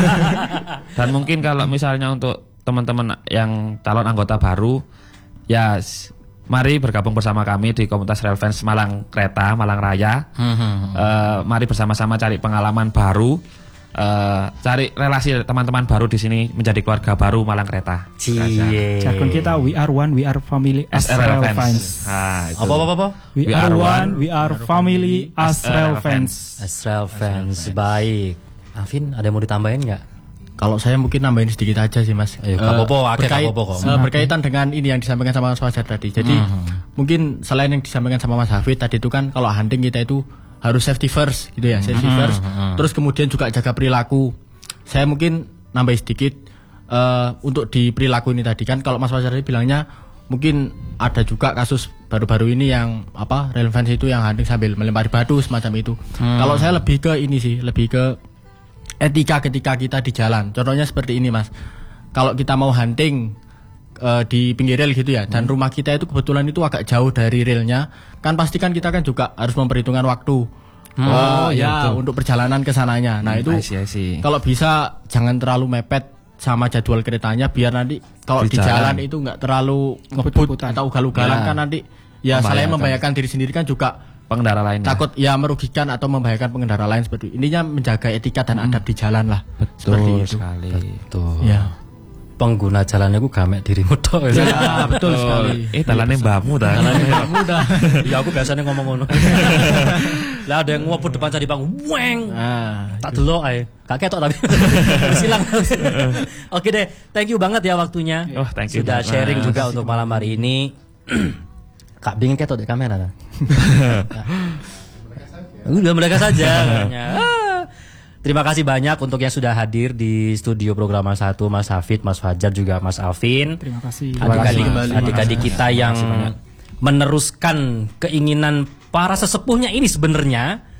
Dan mungkin kalau misalnya untuk teman-teman yang calon anggota baru, ya s- mari bergabung bersama kami di komunitas Rel Fans Malang Kereta, Malang Raya. Eh, mari bersama-sama cari pengalaman baru, eh, cari relasi teman-teman baru di sini, menjadi keluarga baru Malang Kereta. Cie. Jargon kita we are one, we are family as S R L rel Fans. fans. Nah, itu. Apa apa apa? apa? We, are one, we are family as rel fans. Astral fans. Baik. Afin, ada yang mau ditambahin nggak? Kalau saya mungkin nambahin sedikit aja sih Mas. Ayo, Eh, gak apa-apa, akeh berkait- gak apa-apa kok. eh, berkaitan dengan ini yang disampaikan sama Mas Fajar tadi. Jadi mungkin selain yang disampaikan sama Mas Hafid tadi itu kan kalau hunting kita itu harus safety first gitu ya, safety first. Terus kemudian juga jaga perilaku. Saya mungkin nambahin sedikit eh, untuk di perilaku ini tadi kan kalau Mas Fajar tadi bilangnya mungkin ada juga kasus baru-baru ini yang apa relevansi itu yang hunting sambil melempari batu semacam itu. Kalau saya lebih ke ini sih, lebih ke etika ketika kita di jalan. Contohnya seperti ini Mas. Kalau kita mau hunting eh, di pinggir rel gitu ya, dan rumah kita itu kebetulan itu agak jauh dari relnya, kan pasti kan kita kan juga harus memperhitungkan waktu. Oh ya, untuk perjalanan ke sananya. Nah itu I see, I see. kalau bisa jangan terlalu mepet sama jadwal keretanya, biar nanti kalau Di di, jalan. jalan. itu nggak terlalu ngebut Ngebut-ngebutan. atau ugal-ugalan Ya. kan nanti ya selain Membahayakan. membahayakan diri sendiri kan juga Pengendara lainnya. takut ya merugikan atau membahayakan pengendara lain seperti itu. Intinya menjaga etika dan adab di jalan lah. Seperti Betul itu. sekali. Tuh. Ya. Pengguna jalannya gue gamek dirimu tok. Ya, betul sekali. Eh, talane mbahmu dah. Mudah. Ya aku biasanya ngomong ngono. Lah ada yang ngopo depan cari panggung, weng. Nah, Tak delok ae. Gak ketok tapi. Silang. Oke deh, thank you banget ya waktunya. Oh, thank you, Sudah Mas. sharing juga untuk malam hari ini. Kak bingin ketok di kamera lah. Udah mereka saja katanya. Ah. Terima kasih banyak untuk yang sudah hadir di studio program satu, Mas Hafid, Mas Fajar juga Mas Alvin. Terima kasih. Adik-adik kembali. adik-adik kita yang meneruskan keinginan para sesepuhnya ini sebenarnya